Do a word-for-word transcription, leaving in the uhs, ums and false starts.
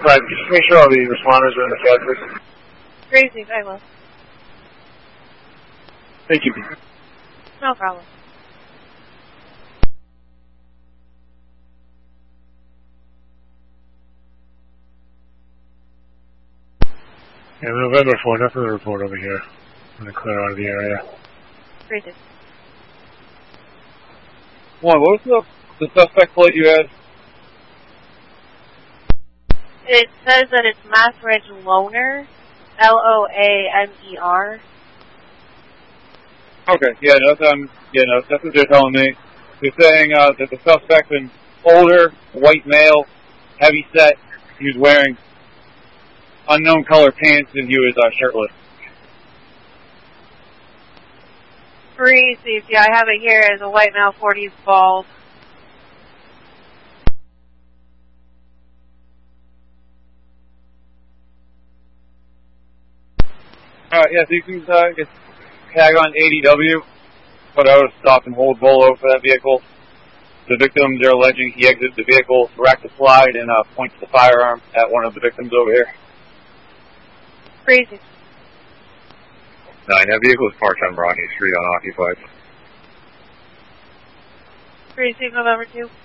Right, just make sure all the responders are in the chat, please. Crazy, I will. Thank you. No problem. Yeah, November four, nothing to report over here. I'm going to clear out of the area. Crazy. One, what was the, the suspect plate you had? It says that it's Mass Ridge Loaner, L O A N E R. Okay, yeah, no, that's, um, yeah, no, that's what they're telling me. They're saying uh, that the suspect's an older, white male, heavy set. He was wearing unknown color pants and he was uh, shirtless. Crazy. Yeah, I have it here as a white male, forties, bald. Alright, yeah, so you can uh, just tag on A D W, put out a stop and hold bolo for that vehicle. The victims are alleging he exited the vehicle, racked the slide, and uh, points the firearm at one of the victims over here. Crazy. Nine, that vehicle is parked on Broadway Street unoccupied. Crazy, November two.